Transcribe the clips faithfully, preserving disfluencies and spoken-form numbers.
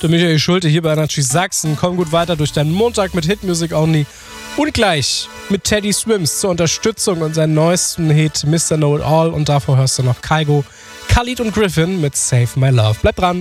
Der Michael Schulte hier bei Energy Sachsen. Komm gut weiter durch deinen Montag mit Hitmusic Only. Und gleich mit Teddy Swims zur Unterstützung und seinen neuesten Hit Mister Know It All. Und davor hörst du noch Kygo, Khalid und Griffin mit Save My Love. Bleib dran.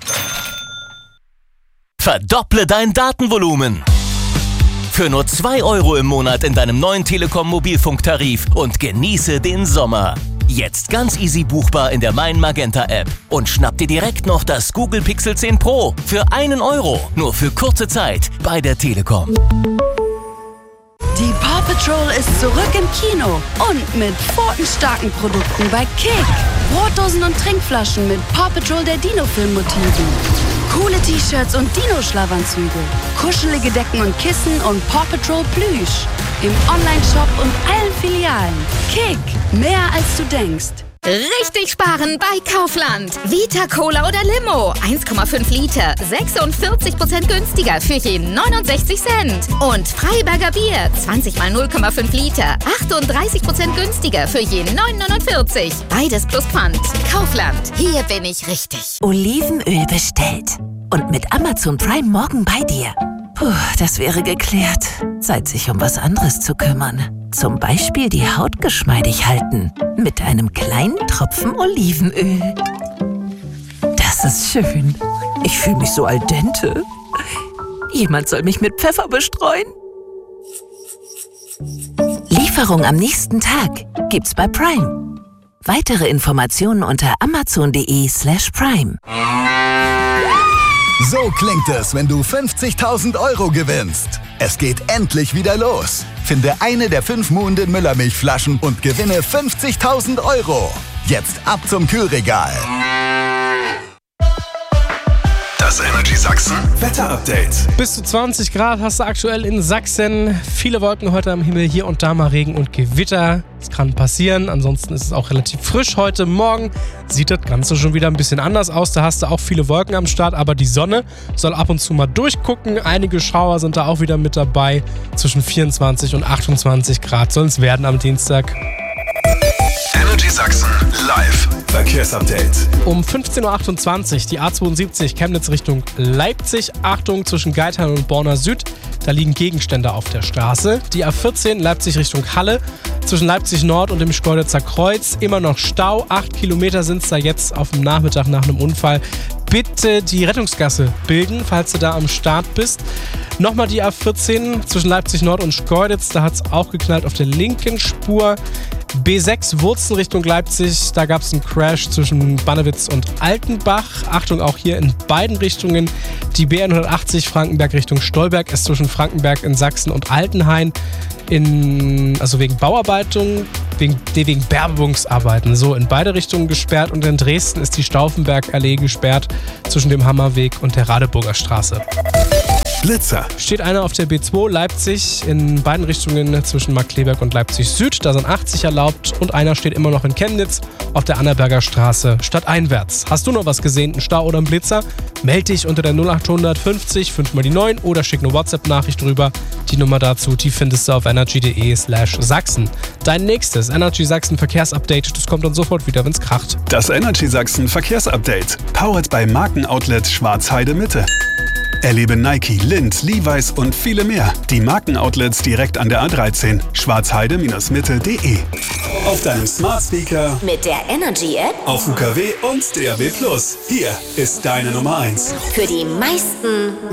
Verdopple dein Datenvolumen. Für nur zwei Euro im Monat in deinem neuen Telekom-Mobilfunktarif und genieße den Sommer. Jetzt ganz easy buchbar in der Mein Magenta App. Und schnapp dir direkt noch das Google Pixel zehn Pro für einen Euro. Nur für kurze Zeit bei der Telekom. Die Paw Patrol ist zurück im Kino und mit pfotenstarken Produkten bei Kick. Brotdosen und Trinkflaschen mit Paw Patrol der Dino-Film-Motiven. Coole T-Shirts und Dino-Schlafanzüge. Kuschelige Decken und Kissen und Paw Patrol Plüsch. Im Online-Shop und allen Filialen. Kick, mehr als du denkst. Richtig sparen bei Kaufland. Vita Cola oder Limo. eins Komma fünf Liter. sechsundvierzig Prozent günstiger für je neunundsechzig Cent. Und Freiberger Bier. zwanzig mal null Komma fünf Liter. achtunddreißig Prozent günstiger für je neun neunundvierzig. Beides plus Pfand. Kaufland. Hier bin ich richtig. Olivenöl bestellt. Und mit Amazon Prime morgen bei dir. Puh, das wäre geklärt. Zeit, sich um was anderes zu kümmern. Zum Beispiel die Haut geschmeidig halten. Mit einem kleinen Tropfen Olivenöl. Das ist schön. Ich fühle mich so al dente. Jemand soll mich mit Pfeffer bestreuen. Lieferung am nächsten Tag gibt's bei Prime. Weitere Informationen unter amazon.de slash prime. So klingt es, wenn du fünfzigtausend Euro gewinnst. Es geht endlich wieder los. Finde eine der fünf Muhnden Müllermilchflaschen und gewinne fünfzigtausend Euro. Jetzt ab zum Kühlregal. Das Energy Sachsen Wetter-Update. Bis zu zwanzig Grad hast du aktuell in Sachsen. Viele Wolken heute am Himmel, hier und da mal Regen und Gewitter. Das kann passieren. Ansonsten ist es auch relativ frisch heute. Morgen sieht das Ganze schon wieder ein bisschen anders aus. Da hast du auch viele Wolken am Start, aber die Sonne soll ab und zu mal durchgucken. Einige Schauer sind da auch wieder mit dabei. Zwischen vierundzwanzig und achtundzwanzig Grad soll es werden am Dienstag. Energy Sachsen live Verkehrsupdate. Um fünfzehn Uhr achtundzwanzig die A zweiundsiebzig Chemnitz Richtung Leipzig. Achtung, zwischen Geithain und Borna Süd. Da liegen Gegenstände auf der Straße. Die A vierzehn Leipzig Richtung Halle. Zwischen Leipzig Nord und dem Schkeuditzer Kreuz. Immer noch Stau. Acht Kilometer sind es da jetzt auf dem Nachmittag nach einem Unfall. Bitte die Rettungsgasse bilden, falls du da am Start bist. Nochmal die A vierzehn zwischen Leipzig Nord und Schkeuditz. Da hat es auch geknallt auf der linken Spur. B sechs Wurzen Richtung Leipzig, da gab es einen Crash zwischen Bannewitz und Altenbach. Achtung, auch hier in beiden Richtungen. Die B hundertachtzig Frankenberg Richtung Stolberg ist zwischen Frankenberg in Sachsen und Altenhain in, also wegen Bauarbeiten, wegen, wegen Bergungsarbeiten, so in beide Richtungen gesperrt. Und in Dresden ist die Stauffenberg-Allee gesperrt zwischen dem Hammerweg und der Radeburger Straße. Blitzer. Steht einer auf der B zwei Leipzig in beiden Richtungen zwischen Markkleeberg und Leipzig Süd. Da sind achtzig erlaubt und einer steht immer noch in Chemnitz auf der Annaberger Straße stadteinwärts. Hast du noch was gesehen, einen Stau oder einen Blitzer? Meld dich unter der null acht fünfzig fünf mal die neun oder schick eine WhatsApp-Nachricht rüber. Die Nummer dazu, die findest du auf energy.de slash Sachsen. Dein nächstes Energy Sachsen Verkehrsupdate, das kommt dann sofort wieder, wenn's kracht. Das Energy Sachsen Verkehrsupdate. Powered by Markenoutlet Schwarzheide Mitte. Erlebe Nike, Lindt, Levi's und viele mehr. Die Markenoutlets direkt an der A dreizehn. schwarzheide Mitte punkt de. Auf deinem Smart Speaker, Mit der Energy App auf U K W und D A B plus. Hier ist deine Nummer eins. für die meisten